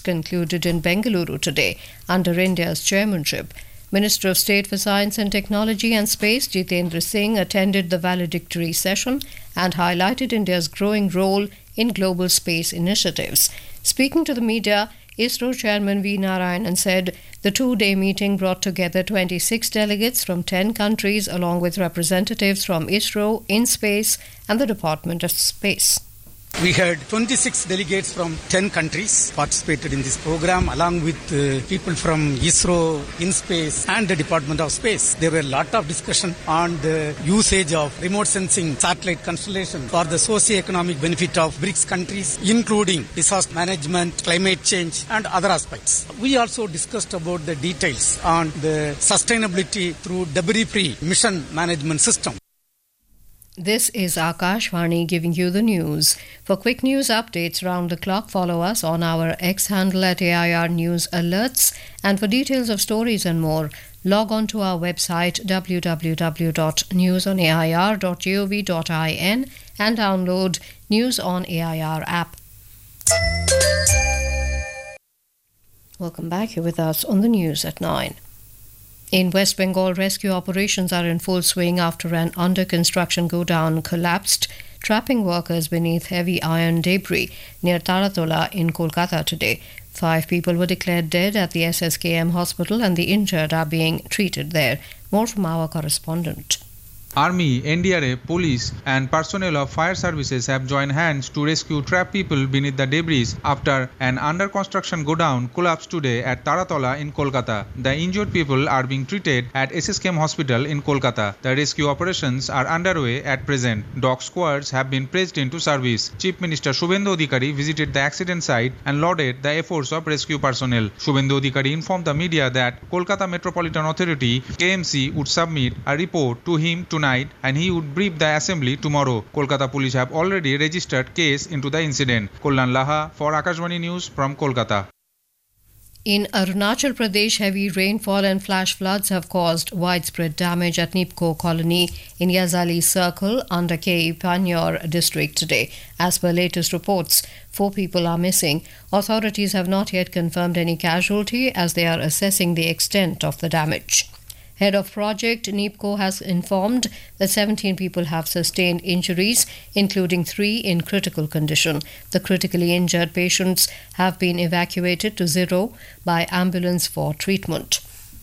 concluded in Bengaluru today under India's chairmanship. Minister of State for Science and Technology and Space Jitendra Singh attended the valedictory session and highlighted India's growing role in global space initiatives. Speaking to the media, ISRO Chairman V. Narayanan said the two-day meeting brought together 26 delegates from 10 countries along with representatives from ISRO, IN-SPACe and the Department of Space. We had 26 delegates from 10 countries participated in this program along with people from ISRO, IN-SPACe and the Department of Space. There were a lot of discussion on the usage of remote sensing satellite constellation for the socio-economic benefit of BRICS countries, including disaster management, climate change and other aspects. We also discussed about the details on the sustainability through debris-free mission management system. This is Akashvani giving you the news. For quick news updates round the clock, follow us on our X handle at AIR News Alerts. And for details of stories and more, log on to our website www.newsonair.gov.in and download News on AIR app. Welcome back. You're with us on the news at 9. In West Bengal, rescue operations are in full swing after an under-construction godown collapsed, trapping workers beneath heavy iron debris near Taratola in Kolkata today. 5 people were declared dead at the SSKM hospital and the injured are being treated there. More from our correspondent. Army, NDRF, police and personnel of fire services have joined hands to rescue trapped people beneath the debris after an under-construction godown collapsed today at Taratola in Kolkata. The injured people are being treated at SSKM Hospital in Kolkata. The rescue operations are underway at present. Dog squads have been placed into service. Chief Minister Shubhendu Adhikari visited the accident site and lauded the efforts of rescue personnel. Shubhendu Adhikari informed the media that Kolkata Metropolitan Authority KMC would submit a report to him tonight and he would brief the assembly tomorrow. Kolkata police have already registered case into the incident. Kullan Laha for Akashvani News from Kolkata. In Arunachal Pradesh, heavy rainfall and flash floods have caused widespread damage at Nipko colony in Yazali Circle under K. Panyor district today. As per latest reports, 4 people are missing. Authorities have not yet confirmed any casualty as they are assessing the extent of the damage. Head of project NIPCO has informed that 17 people have sustained injuries, including 3 in critical condition. The critically injured patients have been evacuated to Zero by ambulance for treatment.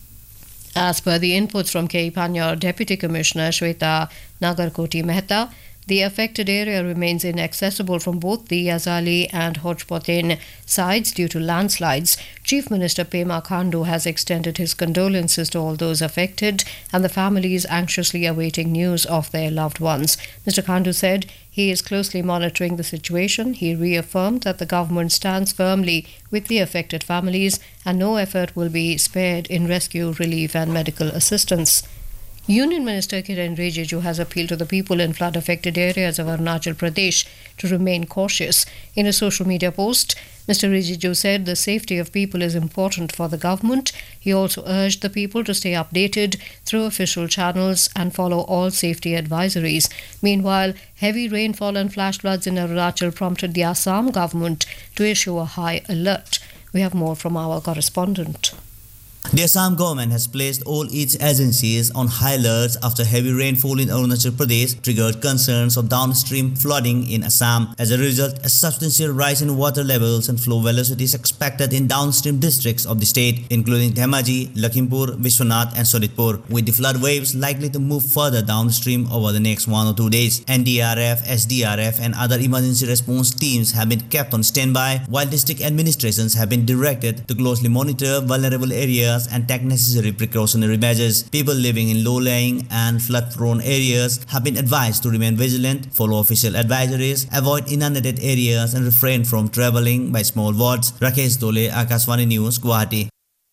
As per the inputs from K. Panyor Deputy Commissioner Shweta Nagarkoti Mehta, the affected area remains inaccessible from both the Yazali and Hojpoten sides due to landslides. Chief Minister Pema Khandu has extended his condolences to all those affected and the families anxiously awaiting news of their loved ones. Mr. Khandu said he is closely monitoring the situation. He reaffirmed that the government stands firmly with the affected families and no effort will be spared in rescue, relief and medical assistance. Union Minister Kiren Rijiju has appealed to the people in flood-affected areas of Arunachal Pradesh to remain cautious. In a social media post, Mr. Rijiju said the safety of people is important for the government. He also urged the people to stay updated through official channels and follow all safety advisories. Meanwhile, heavy rainfall and flash floods in Arunachal prompted the Assam government to issue a high alert. We have more from our correspondent. The Assam government has placed all its agencies on high alert after heavy rainfall in Arunachal Pradesh triggered concerns of downstream flooding in Assam. As a result, a substantial rise in water levels and flow velocity is expected in downstream districts of the state, including Dhemaji, Lakhimpur, Vishwanath and Sonitpur, with the flood waves likely to move further downstream over the next 1 or 2 days. NDRF, SDRF and other emergency response teams have been kept on standby, while district administrations have been directed to closely monitor vulnerable areas and take necessary precautionary measures. People living in low-lying and flood-prone areas have been advised to remain vigilant, follow official advisories, avoid inundated areas and refrain from travelling by small boats. Rakesh Dole, Akashvani News, Guwahati.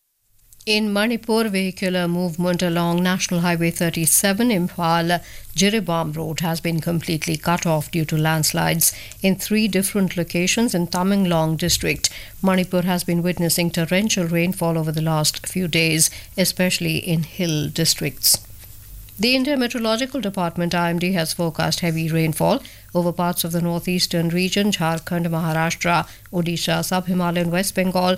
In Manipur, vehicular movement along National Highway 37 Imphal-Jiribam Road has been completely cut off due to landslides in 3 different locations in Tamenglong district. Manipur has been witnessing torrential rainfall over the last few days, especially in hill districts. The India Meteorological Department IMD has forecast heavy rainfall over parts of the northeastern region, Jharkhand, Maharashtra, Odisha, Sub-Himalayan West Bengal,